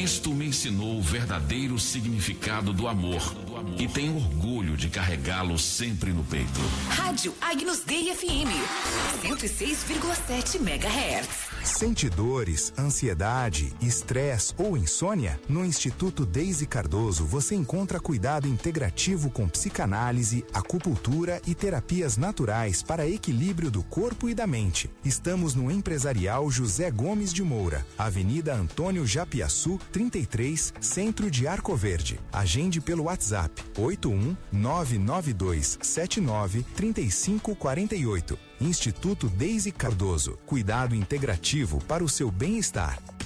Cristo me ensinou o verdadeiro significado do amor e tenho orgulho de carregá-lo sempre no peito. Rádio Agnus Dei FM 106,7 MHz. Sente dores, ansiedade, estresse ou insônia? No Instituto Deise Cardoso você encontra cuidado integrativo com psicanálise, acupuntura e terapias naturais para equilíbrio do corpo e da mente. Estamos no Empresarial José Gomes de Moura, Avenida Antônio Japiaçu, 33, Centro de Arco Verde. Agende pelo WhatsApp 81-99279-3548. Instituto Deise Cardoso, cuidado integrativo para o seu bem-estar.